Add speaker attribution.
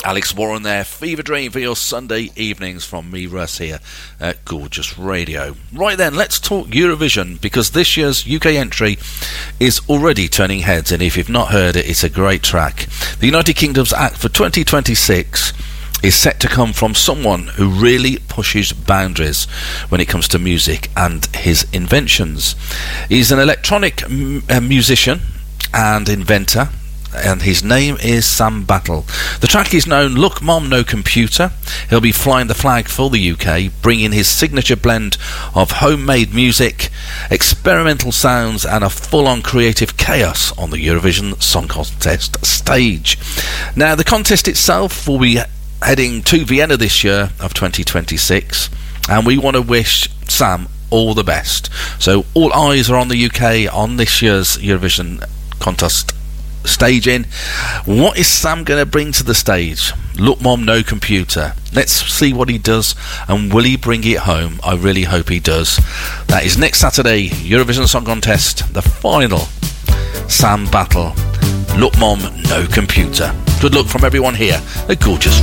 Speaker 1: Alex Warren there, Fever Dream for your Sunday evenings from me, Russ, here at Gorgeous Radio. Right then, let's talk Eurovision, because this year's UK entry is already turning heads, and if you've not heard it, it's a great track. The United Kingdom's act for 2026 is set to come from someone who really pushes boundaries when it comes to music and his inventions. He's an electronic musician and inventor, and his name is Sam Battle. The track is known Look Mom No Computer. He'll be flying the flag for the UK, bringing his signature blend of homemade music, experimental sounds and a full-on creative chaos on the Eurovision Song Contest stage. Now, the contest itself will be heading to Vienna this year of 2026, and we want to wish Sam all the best. So all eyes are on the UK on this year's Eurovision contest staging. What is Sam going to bring to the stage? Look Mom No Computer. Let's see what he does, and will he bring it home? I really hope he does. That is next Saturday, Eurovision Song Contest, the final Sam Battle. Look Mom No Computer. Good luck from everyone here at Gorgeous